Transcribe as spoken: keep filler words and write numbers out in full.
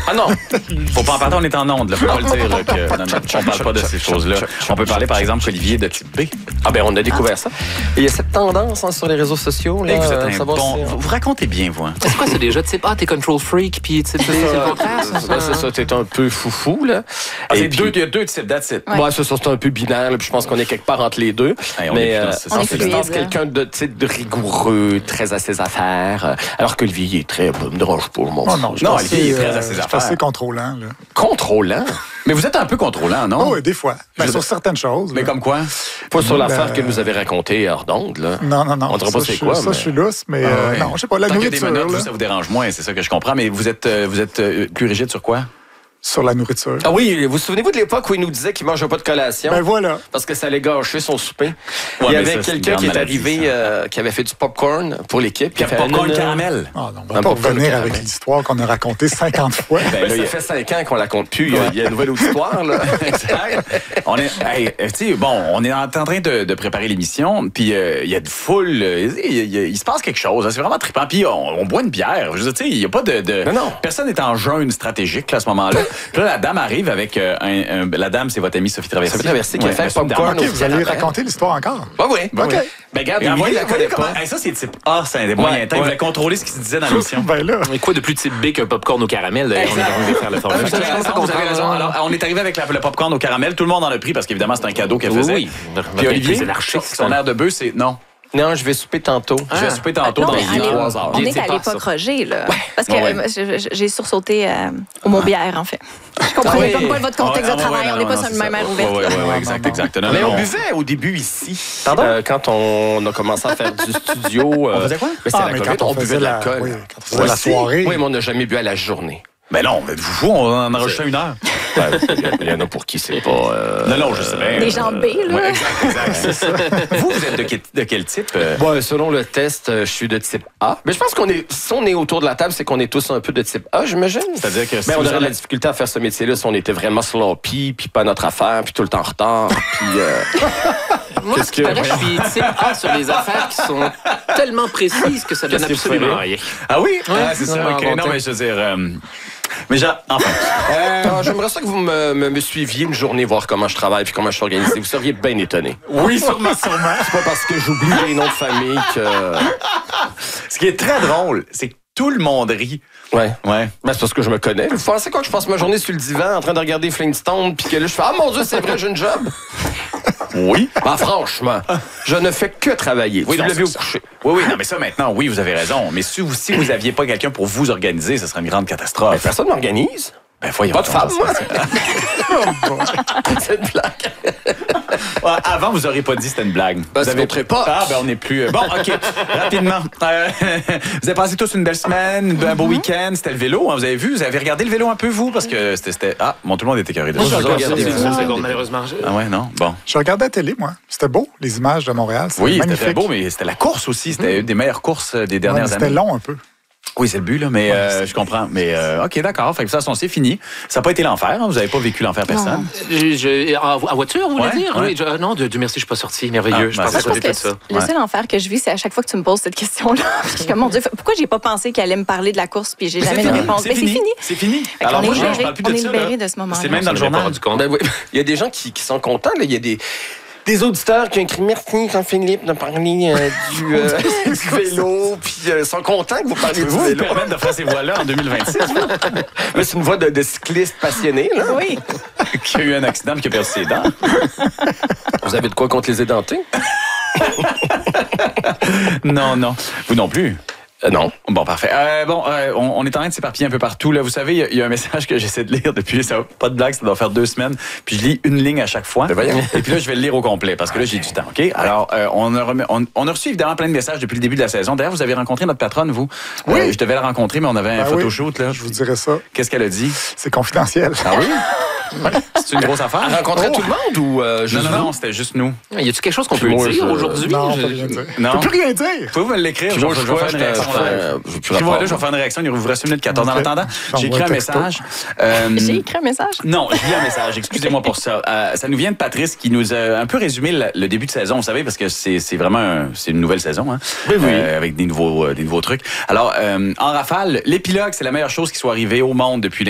Ah non! Faut pas en parler, on est en onde, là. Faut pas le dire là, que non, non, on parle pas de ces choses-là. On peut parler, par exemple, qu'Olivier de type B. Ah ben on a découvert ça. Et il y a cette tendance hein, sur les réseaux sociaux. Là, Et vous êtes un savoir bon... si- Vous, vous racontez bien, vous. Hein? C'est quoi ça déjà? Tu sais pas, t'es control freak, puis tu sais, c'est le contraire. ça, Ben, c'est hein? ça, t'es un peu foufou, là. Ah, Et c'est puis- deux, il y a deux types, that's it. Ouais, ça, ça, c'est un peu binaire, là, puis je pense qu'on est quelque part entre les deux. Hey, on mais est plus dans euh, ce en sens-là. substance, fluide, quelqu'un de, tu sais, de rigoureux, très à ses affaires, euh, alors que Olivier, il est très, me dérange pas, je m'en Oh fous. non, je Non, suis Olivier, il est assez, très à euh, ses je suis affaires. assez contrôlant. Là. Contrôlant. Mais vous êtes un peu contrôlant, non? Oh, oui, des fois. Ben, Je- sur certaines choses. Mais là. comme quoi? Pas sur l'affaire Ben, que nous avez racontée hors d'onde, là. Non, non, non. On dirait pas ça, c'est je suis- quoi, Ça, mais- je suis lousse, mais Ah euh, ouais. non, je sais pas. La Tant qu'il y a nourriture, des menottes, là, vous, ça vous dérange moins, c'est ça que je comprends. Mais vous êtes, euh, vous êtes euh, plus rigide sur quoi? sur la nourriture. Ah oui, vous souvenez-vous de l'époque où il nous disait qu'il ne mangeait pas de collation? Ben voilà. Parce que ça allait gâcher son souper. Ouais, il y mais avait ça, c'est une quelqu'un qui grande est maladie, arrivé, ça. euh, qui avait fait du popcorn pour l'équipe. Puis il a fait popcorn un- caramel. Ah, non, on Un va pas popcorn revenir caramel. avec l'histoire qu'on a racontée cinquante fois. Ben, Ben, là, il y ça a- fait cinq ans qu'on la compte plus. Il y a, il y a une nouvelle auditoire, là. Exact. On est, hey, euh, tu sais, bon, on est en en train de, de préparer l'émission, puis euh, il y a de foule, euh, il, y a- il se passe quelque chose. hein, c'est vraiment trippant. Puis on, on boit une bière. Je veux dire, tu sais, il y a pas de, de Non, non. personne n'est en jeûne stratégique là, à ce moment-là. Puis là, la dame arrive avec euh, un, un- la dame, c'est votre amie Sophie Traversy. Sophie Traversy qui a fait ben, c'est une popcorn dame. OK, vous allez raconter l'histoire encore. Oui, oui. Ben OK. oui. Ben, regarde, Et Olivier, voyez, la voyez connaît comment- pas. hey, ça, c'est type A, c'est un des moyens Ouais, temps. ouais. Vous avez contrôlé ce qui se disait dans l'émission. Ben là. Et quoi de plus type B qu'un popcorn au caramel? D'ailleurs, on est en train de faire le format. Vous avez raison, vous avez raison. Alors, on est arrivé avec la- le popcorn au caramel. Tout le monde en a pris parce qu'évidemment, c'est un cadeau qu'elle Oui, faisait. oui. Puis Olivier, C'est l'archive, son ça. air de bœuf, c'est non. Non, je vais souper tantôt. Je vais souper tantôt Non, dans mais une on est- trois heures. On Bien est dit à pas, l'époque ça. Roger, là. Parce que Ah ouais. euh, je- je- j'ai sursauté euh, au Montbière, en fait. Je comprenais Ah oui. pas votre contexte Ah, de ouais, travail. ouais, on non, n'est pas non, sur c'est une même ça. aire Ouais, ouverte. ouais, ouais, Non, ouais, non, exact, non. exact. Non, Mais non, on non. buvait au début ici. Pardon? Euh, quand on a commencé à faire du studio. euh, On faisait quoi? ben, c'était Ah, la mais COVID, quand on buvait faisait de la, l'alcool. oui, quand on faisait la Aussi. soirée. Oui, mais on n'a jamais bu à la journée. Ben non, mais vous fou, on en enregistre une heure. Ouais, il y en a pour qui c'est pas. euh, Non, non, je sais bien. Des gens B, là. Ouais, exact, exact, c'est ça. Vous, vous êtes de quel, de quel type? euh? Bon, selon le test, euh, je suis de type A. Mais je pense qu'on est, si on est autour de la table, c'est qu'on est tous un peu de type A, j'imagine. C'est-à-dire que si Mais on vous aurait de allez- la difficulté à faire ce métier-là si on était vraiment sloppy, puis pas notre affaire, puis tout le temps en retard, puis. euh, Moi, Qu'est-ce que- je suis type A sur des affaires qui sont tellement précises que ça donne Qu'est-ce que vous absolument faites? rien. Ah oui? Ouais, ah, c'est ça. non, OK. non, Non, t'es- mais je veux dire... euh, Mais genre, enfin... euh, J'aimerais ça que vous me, me, me suiviez une journée, voir comment je travaille, puis comment je suis organisé. Vous seriez bien étonné. Oui, sûrement, sûrement. C'est pas parce que j'oublie les noms de famille que. Ce qui est très drôle, c'est que tout le monde rit. Ouais. Ouais. Ben, c'est parce que je me connais. Vous pensez quoi que je passe ma journée sur le divan en train de regarder Flintstone, puis que là, je fais ah mon Dieu, c'est vrai, j'ai une job? Oui. Ben, franchement, je ne fais que travailler. Oui, Vous non, l'avez au c'est ça. coucher. Oui, oui, non, mais ça, maintenant, oui, vous avez raison. Mais si vous, si vous aviez pas quelqu'un pour vous organiser, ce serait une grande Ben, catastrophe. personne m'organise. Ben, voyons. Pas de donc, femme, ça, moi. ça. C'est une blague. Ouais, avant, vous auriez pas dit que c'était une blague. Ben, vous c'est notre époque. Ah, ben, on n'est plus... euh, Bon, OK. Rapidement. Euh, vous avez passé tous une belle semaine, un beau week-end. C'était le vélo, hein, vous avez vu? Vous avez regardé le vélo un peu, vous? Parce que c'était... c'était- Ah, bon, tout le monde était carré de Moi, je ça. regarde regardé des ça. secondes, secondes, malheureusement. Je- Ah ouais, non? Bon. Je regardais la télé, moi. C'était beau, les images de Montréal. C'était Oui, c'était magnifique. très beau, mais c'était la course aussi. C'était une des meilleures courses euh, des Ouais, dernières mais années. C'était long un peu. Oui, c'est le but, là, mais euh, je comprends. Mais euh, OK, d'accord. Fait que ça, c'est fini. Ça n'a pas été l'enfer. Hein? Vous n'avez pas vécu l'enfer personne. Je- je- en en voiture, vous voulez Ouais, dire? ouais. Oui, je- ah non, de, Dieu merci, je suis pas sorti. Merveilleux. Ah, je ben, pensais ça, à Je côté pense de que ça. le Ouais. seul enfer que je vis, c'est à chaque fois que tu me poses cette question-là. Je suis comme, mon Dieu, pourquoi j'ai pas pensé qu'elle allait me parler de la course puis j'ai Mais jamais c'est de fini. réponse? C'est Mais c'est fini. fini. C'est fini. Fait Alors qu'on moi, est je je libéré- parle plus on de est ça. libéré là. de ce moment-là. C'est même dans le Je m'en ai pas journal. rendu compte. Ben oui. Il y a des gens qui, qui sont contents. Là. Il y a des, des auditeurs qui ont écrit merci Jean-Philippe de parler euh, du, euh, du vélo, puis euh, sont contents que vous parliez du Vous vous vélo. permettre de faire ces voix-là en deux mille vingt-six, Mais c'est une voix de, de cycliste passionné. Là. Oui. qui a eu un accident et qui a perdu ses dents. Vous avez de quoi contre les édentés? Non, non. Vous non plus. Euh, non. Bon, parfait. Euh, bon, euh, on, on est en train de s'éparpiller un peu partout. Là, vous savez, il y a- il y, a un message que j'essaie de lire depuis, ça va, pas de blague, ça doit faire deux semaines. Puis je lis une ligne à chaque fois. Ben voyons. Et puis là, je vais le lire au complet parce que là, j'ai du temps. OK? Alors, euh, on, a remis- on, on a reçu évidemment plein de messages depuis le début de la saison. D'ailleurs, vous avez rencontré notre patronne, vous. Oui. Euh, je devais la rencontrer, mais on avait un Ben oui. photoshoot. Là. Je vous dirais ça. Qu'est-ce qu'elle a dit? C'est confidentiel. Ah oui? C'est une grosse affaire? Rencontrer Oh. tout le monde ou euh, Non, juste non, vous? non, c'était juste nous. Y a-tu quelque chose qu'on Puis peut moi, dire je- aujourd'hui? Non, Je- pas rien dire. Non. Je peux plus rien dire. Pouvez-vous me l'écrire? Puis Je moi, vais je je vais vois, faire je une réaction te- live. euh, je veux plus Écrivez-moi rapport. là, je vais faire une réaction. Il vous reste une minute quatorze. En Ok. attendant, j'ai écrit J'envoie un un texto. message. Euh, J'ai écrit un message. Non, je lis un message. Excusez-moi pour ça. Euh, ça nous vient de Patrice qui nous a un peu résumé le, le début de saison, vous savez, parce que c'est c'est vraiment un- c'est une nouvelle saison, hein, Oui, oui. Euh, avec des nouveaux euh, des nouveaux trucs. Alors, euh, en rafale, l'épilogue, c'est la meilleure chose qui soit arrivée au monde depuis